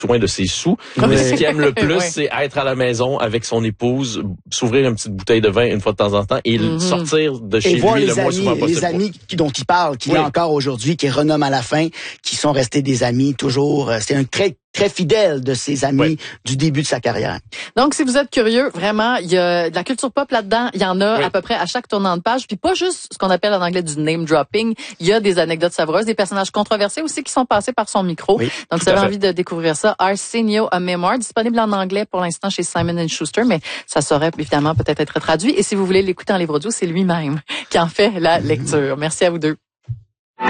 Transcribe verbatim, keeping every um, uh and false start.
soin de ses sous. Oui. Mais ce qu'il aime le plus, Oui. c'est être à la maison avec son épouse, s'ouvrir une petite bouteille de vin une fois de temps en temps et Mm-hmm. sortir de chez Et voir lui les le moins amis, souvent possible. les amis qui, dont il parle, qu'il Oui. a encore aujourd'hui, qui renomment à la fin, qui sont restés des amis toujours. C'est un très très fidèle de ses amis Oui. du début de sa carrière. Donc, si vous êtes curieux, vraiment, il y a de la culture pop là-dedans. Il y en a Oui. à peu près à chaque tournant de page. Puis pas juste ce qu'on appelle en anglais du name dropping. Il y a des anecdotes savoureuses, des personnages controversés aussi qui sont passés par son micro. Oui, Donc, si tout vous à avez fait. envie de découvrir ça, Arsenio, A Memoir, disponible en anglais pour l'instant chez Simon and Schuster, mais ça saurait évidemment peut-être être traduit. Et si vous voulez l'écouter en livre audio, c'est lui-même qui en fait la lecture. Merci à vous deux.